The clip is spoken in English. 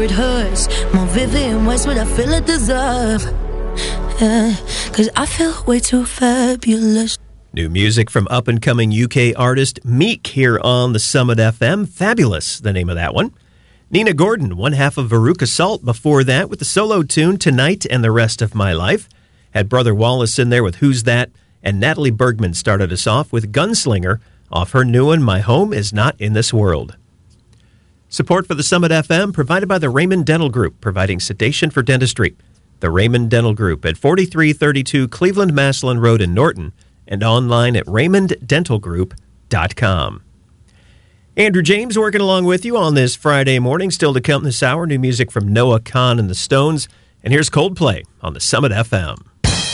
It hurts more vivid in ways what I feel it deserve. Yeah, 'cause I feel way too fabulous. New music from up-and-coming UK artist Meek here on the Summit FM. Fabulous, the name of that one. Nina Gordon, one half of Veruca Salt before that with the solo tune Tonight and the Rest of My Life. Had Brother Wallace in there with Who's That? And Natalie Bergman started us off with Gunslinger off her new one, My Home Is Not in This World. Support for the Summit FM provided by the Raymond Dental Group, providing sedation for dentistry. The Raymond Dental Group at 4332 Cleveland Maslin Road in Norton and online at raymonddentalgroup.com. Andrew James working along with you on this Friday morning. Still to come this hour, new music from Noah Kahan and the Stones. And here's Coldplay on the Summit FM.